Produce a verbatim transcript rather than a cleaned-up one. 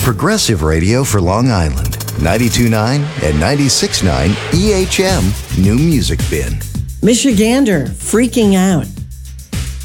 Progressive radio for Long Island. ninety-two point nine and ninety-six point nine E H M New Music Bin. Michigander, freaking out.